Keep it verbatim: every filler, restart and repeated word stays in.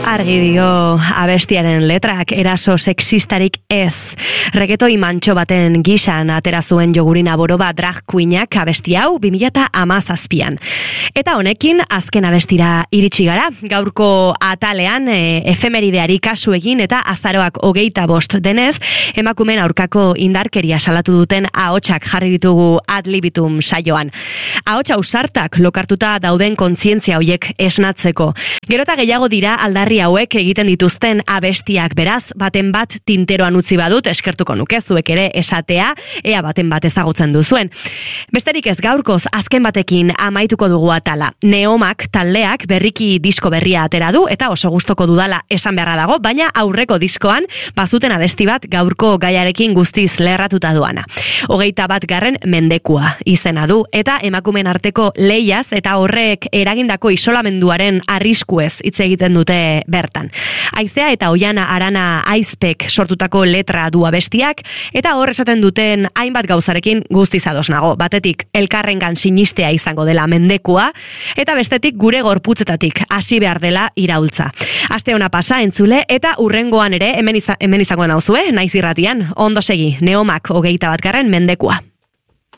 Argi dio abestiaren letrak eraso sexistarik ez. Regetoi mantxo baten gisan atera zuen Jogurina Boroba drag queenak abesti hau bi mila hamazazpian. Eta honekin azken abestira iritsi gara. Gaurko atalean e, efemerideari kasu egin eta azaroak hogeita bost denez, emakumeen aurkako indarkeria salatu duten ahotsak jarri ditugu ad libitum saioan. Ahotsa ausartak lokartuta dauden kontzientzia hoiek esnatzeko. Gerota gehiago dira aldarri hauek egiten dituzten abestiak, beraz, baten bat tinteroan utzi badut, eskertuko nuke zuek ere esatea, ea baten bat ezagutzen duzuen. Besterik ez, gaurkoz azken batekin amaituko dugu atala. Neomak taldeak berriki disko berria atera du, eta oso gustoko dudala esan beharra dago, baina aurreko diskoan bazuten abesti bat gaurko gaiarekin guztiz lerratuta duana. Hogeita bat garren mendekua izena du, eta emakumeen arteko lehiaz eta horrek eragindako isolamenduaren arriskuez hitz egiten dute bertan. Aizea eta Oiana Arana Aizpek sortutako letra du abestiak, eta hor esaten duten hainbat gauzarekin guztiz ados nago. Batetik elkarrengan sinistea izango dela mendekua, eta bestetik gure gorputzetatik hasi behar dela iraultza. Aste ona pasa entzule, eta urrengoan ere hemen, iza, hemen izango nauzue, naiz irratian, ondo segi, Neomak hogeita bat garren mendekua.